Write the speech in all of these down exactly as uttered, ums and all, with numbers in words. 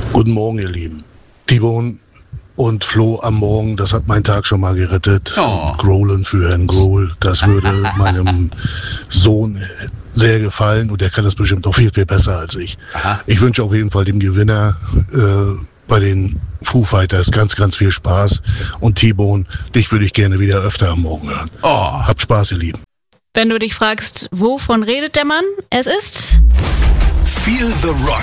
Guten Morgen, ihr Lieben. T-Bone und Flo am Morgen, das hat meinen Tag schon mal gerettet. Oh. Growlen für Herrn Grohl, das würde meinem Sohn sehr gefallen und der kann das bestimmt auch viel, viel besser als ich. Aha. Ich wünsche auf jeden Fall dem Gewinner äh, bei den Foo Fighters ganz, ganz viel Spaß. Und T-Bone, dich würde ich gerne wieder öfter am Morgen hören. Oh. Habt Spaß, ihr Lieben. Wenn du dich fragst, wovon redet der Mann? Es ist Feel the Rock.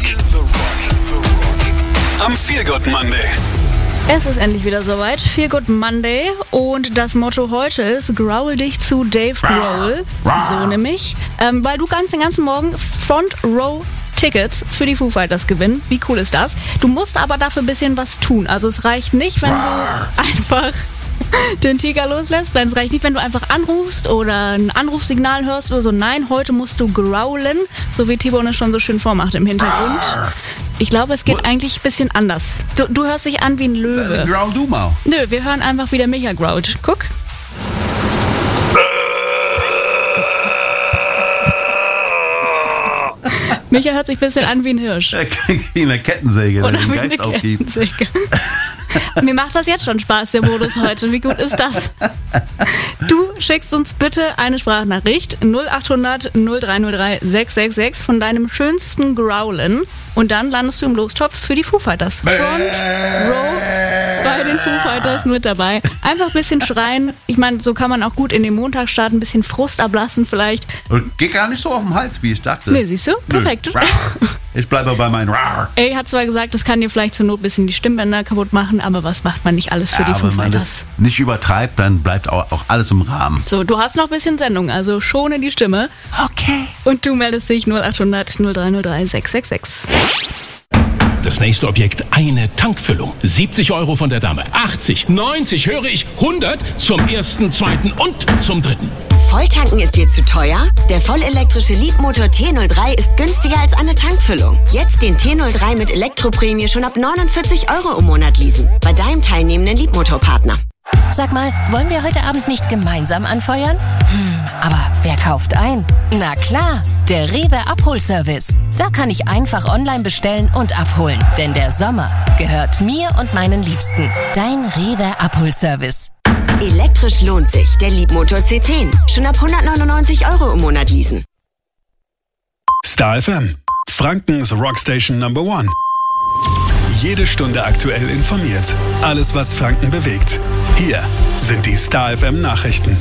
Am Feel Good Monday. Es ist endlich wieder soweit. Feel Good Monday. Und das Motto heute ist, growl dich zu Dave Grohl. So nämlich. Ähm, weil du ganz den ganzen Morgen Front Row Tickets für die Foo Fighters gewinnen. Wie cool ist das? Du musst aber dafür ein bisschen was tun. Also es reicht nicht, wenn du einfach den Tiger loslässt. Nein, es reicht nicht, wenn du einfach anrufst oder ein Anrufsignal hörst oder so. Nein, heute musst du growlen, so wie T-Bone es schon so schön vormacht im Hintergrund. Ich glaube, es geht eigentlich ein bisschen anders. Du, du hörst dich an wie ein Löwe. Äh, growl du mal. Nö, wir hören einfach, wie der Micha growlt. Guck. Micha hört sich ein bisschen an wie ein Hirsch. Wie eine Kettensäge, der Oder den wie eine Geist aufgibt. Kettensäge. Mir macht das jetzt schon Spaß, der Modus heute. Wie gut ist das? Du schickst uns bitte eine Sprachnachricht null acht hundert null drei null drei sechs sechs sechs von deinem schönsten Growlen und dann landest du im Lostopf für die Foo Fighters. Front Row bei den Foo Fighters mit dabei. Einfach ein bisschen schreien. Ich meine, so kann man auch gut in den Montag starten, ein bisschen Frust ablassen vielleicht. Und geht gar nicht so auf den Hals, wie ich dachte. Nee, siehst du? Perfekt. Ich bleibe bei meinem Rar. Ey, hat zwar gesagt, das kann dir vielleicht zur Not ein bisschen die Stimmbänder kaputt machen, aber was macht man nicht alles für Ja, die Foo wenn man Fighters? das nicht übertreibt, dann bleibt auch, auch alles im Rahmen. So, du hast noch ein bisschen Sendung, also schone die Stimme. Okay. Und du meldest dich null acht hundert null drei null drei sechs sechs sechs. Das nächste Objekt, eine Tankfüllung. siebzig Euro von der Dame. achtzig, neunzig, höre ich, hundert zum ersten, zweiten und zum dritten. Volltanken ist dir zu teuer? Der vollelektrische Leapmotor T null drei ist günstiger als eine Tankfüllung. Jetzt den T null drei mit Elektroprämie schon ab neunundvierzig Euro im Monat leasen. Bei deinem teilnehmenden Leapmotor-Partner. Sag mal, wollen wir heute Abend nicht gemeinsam anfeuern? Hm, aber wer kauft ein? Na klar, der Rewe Abholservice. Da kann ich einfach online bestellen und abholen. Denn der Sommer gehört mir und meinen Liebsten. Dein Rewe Abholservice. Elektrisch lohnt sich. Der Leapmotor C zehn. Schon ab hundertneunundneunzig Euro im Monat leasen. Star F M. Frankens Rockstation Number One. Jede Stunde aktuell informiert. Alles, was Franken bewegt. Hier sind die Star F M Nachrichten.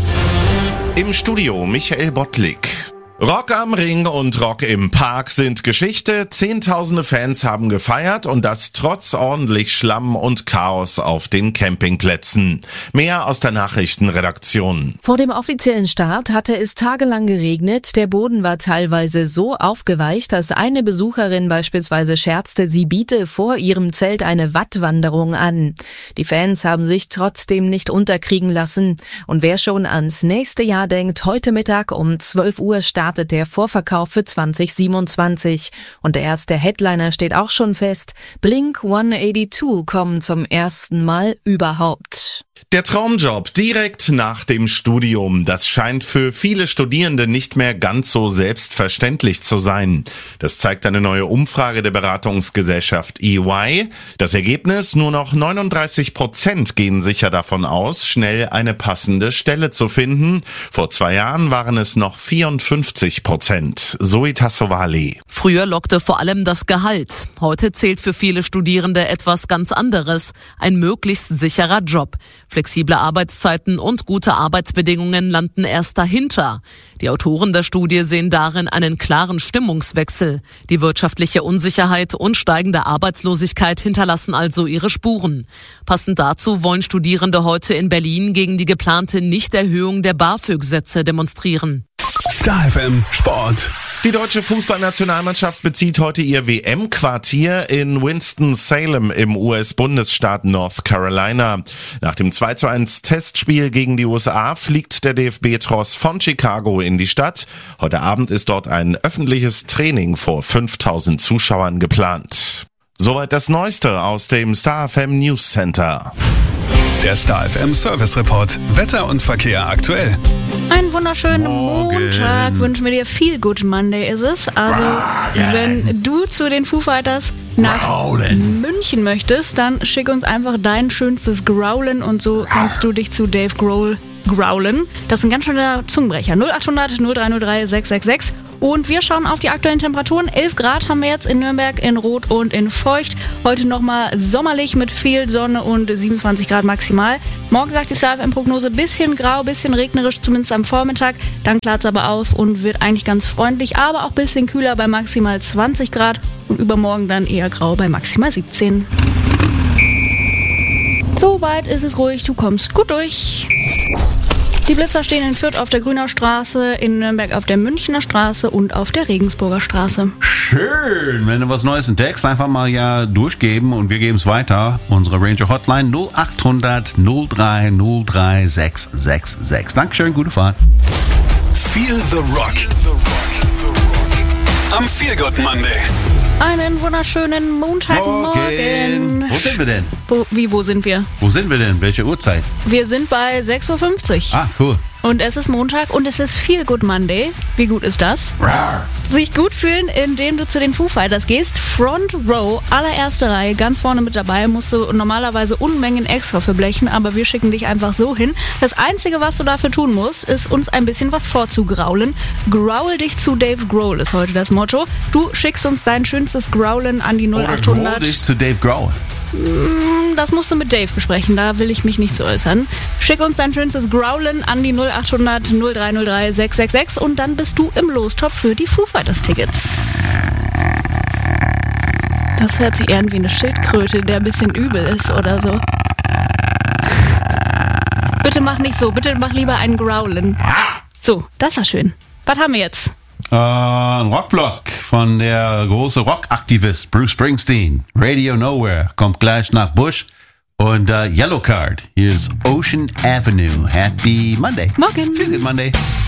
Im Studio Michael Bottlik. Rock am Ring und Rock im Park sind Geschichte. Zehntausende Fans haben gefeiert und das trotz ordentlich Schlamm und Chaos auf den Campingplätzen. Mehr aus der Nachrichtenredaktion. Vor dem offiziellen Start hatte es tagelang geregnet. Der Boden war teilweise so aufgeweicht, dass eine Besucherin beispielsweise scherzte, sie biete vor ihrem Zelt eine Wattwanderung an. Die Fans haben sich trotzdem nicht unterkriegen lassen. Und wer schon ans nächste Jahr denkt, heute Mittag um zwölf Uhr startet startet der Vorverkauf für zwanzig siebenundzwanzig. Und der erste Headliner steht auch schon fest. Blink hundertzweiundachtzig kommen zum ersten Mal überhaupt. Der Traumjob direkt nach dem Studium, das scheint für viele Studierende nicht mehr ganz so selbstverständlich zu sein. Das zeigt eine neue Umfrage der Beratungsgesellschaft E Y. Das Ergebnis, nur noch neununddreißig Prozent gehen sicher davon aus, schnell eine passende Stelle zu finden. Vor zwei Jahren waren es noch vierundfünfzig Prozent. Zoe Tassovali. Früher lockte vor allem das Gehalt. Heute zählt für viele Studierende etwas ganz anderes. Ein möglichst sicherer Job. Flexible Arbeitszeiten und gute Arbeitsbedingungen landen erst dahinter. Die Autoren der Studie sehen darin einen klaren Stimmungswechsel. Die wirtschaftliche Unsicherheit und steigende Arbeitslosigkeit hinterlassen also ihre Spuren. Passend dazu wollen Studierende heute in Berlin gegen die geplante Nichterhöhung der BAföG-Sätze demonstrieren. Star F M Sport. Die deutsche Fußballnationalmannschaft bezieht heute ihr W M-Quartier in Winston-Salem im U S-Bundesstaat North Carolina. Nach dem zwei zu eins Testspiel gegen die U S A fliegt der D F B-Tross von Chicago in die Stadt. Heute Abend ist dort ein öffentliches Training vor fünftausend Zuschauern geplant. Soweit das Neueste aus dem Star F M News Center. Der Star F M Service Report. Wetter und Verkehr aktuell. Einen wunderschönen Morgen. Montag wünschen wir dir. Feel Good Monday ist es. Also, wenn du zu den Foo Fighters nach München möchtest, dann schick uns einfach dein schönstes Growlen und so kannst du dich zu Dave Grohl growlen. Das ist ein ganz schöner Zungenbrecher. null acht hundert null drei null drei sechs sechs sechs. Und wir schauen auf die aktuellen Temperaturen. elf Grad haben wir jetzt in Nürnberg, in Rot und in Feucht. Heute nochmal sommerlich mit viel Sonne und siebenundzwanzig Grad maximal. Morgen sagt die Star F M-Prognose bisschen grau, bisschen regnerisch, zumindest am Vormittag. Dann klart es aber auf und wird eigentlich ganz freundlich, aber auch bisschen kühler bei maximal zwanzig Grad. Und übermorgen dann eher grau bei maximal siebzehn. Soweit ist es ruhig, du kommst gut durch. Die Blitzer stehen in Fürth auf der Grüner Straße, in Nürnberg auf der Münchner Straße und auf der Regensburger Straße. Schön, wenn du was Neues entdeckst, einfach mal ja durchgeben und wir geben es weiter. Unsere Ranger Hotline null acht hundert null drei null drei sechs sechs sechs. Dankeschön, gute Fahrt. Feel the Rock. Am Feel Good Monday. Einen wunderschönen Montagmorgen. Wo sind wir denn? Wo, wie, wo sind wir? Wo sind wir denn? Welche Uhrzeit? Wir sind bei sechs Uhr fünfzig. Ah, cool. Und es ist Montag und es ist Feel Good Monday. Wie gut ist das? Rar. Sich gut fühlen, indem du zu den Foo Fighters gehst. Front Row, allererste Reihe, ganz vorne mit dabei. Musst du normalerweise Unmengen extra für blechen, aber wir schicken dich einfach so hin. Das Einzige, was du dafür tun musst, ist uns ein bisschen was vorzugraulen. Growl dich zu Dave Grohl ist heute das Motto. Du schickst uns dein schönstes Growlen an die null acht hundert. Oder growl dich zu Dave Grohl. Das musst du mit Dave besprechen, da will ich mich nicht zu äußern. Schick uns dein schönstes Growlen an die null acht hundert null drei null drei sechs sechs sechs und dann bist du im Lostopf für die Foo Fighters Tickets. Das hört sich eher an wie eine Schildkröte, der ein bisschen übel ist oder so. Bitte mach nicht so, bitte mach lieber einen Growlen. So, das war schön. Was haben wir jetzt? Äh, ein Rockblock von der große Rockaktivist Bruce Springsteen. Radio Nowhere kommt gleich nach Bush. Und uh, Yellow Card. Hier ist Ocean Avenue. Happy Monday. Morgen. Feel Good Monday.